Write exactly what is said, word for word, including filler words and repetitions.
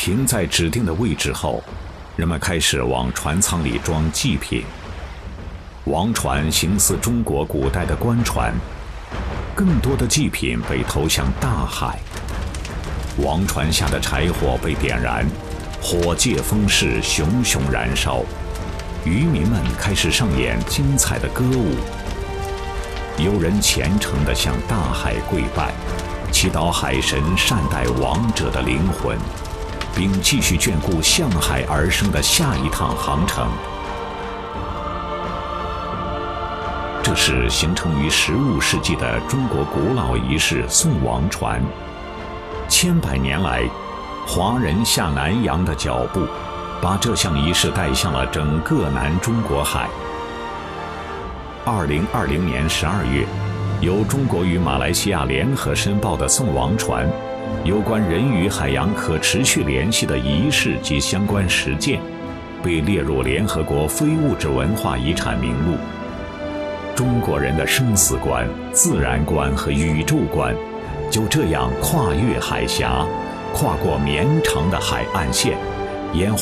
停在指定的位置后，人们开始往船舱里装祭品。王船形似中国古代的官船，更多的祭品被投向大海。王船下的柴火被点燃，火借风势，熊熊燃烧。渔民们开始上演精彩的歌舞。有人虔诚地向大海跪拜，祈祷海神善待亡者的灵魂，并继续眷顾向海而生的下一趟航程。这是形成于十五世纪的中国古老仪式送王船。千百年来，华人下南洋的脚步，把这项仪式带向了整个南中国海。二零二零年十二月，由中国与马来西亚联合申报的送王船有关人与海洋可持续联系的仪式及相关实践，被列入联合国非物质文化遗产名录。中国人的生死观、自然观和宇宙观，就这样跨越海峡，跨过绵长的海岸线，沿